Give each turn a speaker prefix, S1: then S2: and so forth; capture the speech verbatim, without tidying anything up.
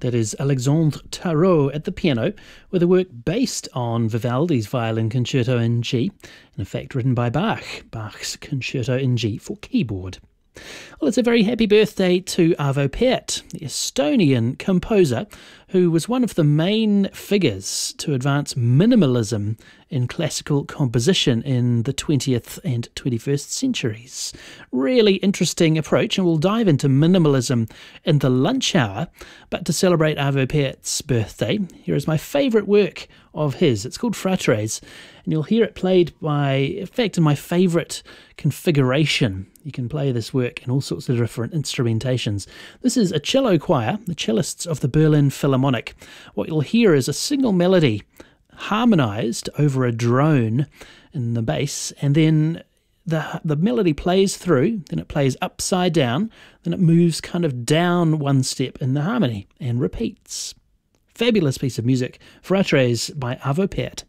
S1: That is Alexandre Tarot at the piano, with a work based on Vivaldi's Violin Concerto in G, and in fact written by Bach, Bach's Concerto in G for keyboard. Well, it's a very happy birthday to Arvo Pärt, the Estonian composer who was one of the main figures to advance minimalism in classical composition in the twentieth and twenty-first centuries. Really interesting approach, and we'll dive into minimalism in the lunch hour. But to celebrate Arvo Pärt's birthday, here is my favourite work of his. It's called Fratres, and you'll hear it played by, in fact, in my favourite configuration. You can play this work in all sorts of different instrumentations. This is a cello choir, the cellists of the Berlin Philharmonic. What you'll hear is a single melody harmonised over a drone in the bass, and then the the melody plays through, then it plays upside down, then it moves kind of down one step in the harmony and repeats. Fabulous piece of music, Fratres by Arvo Pärt.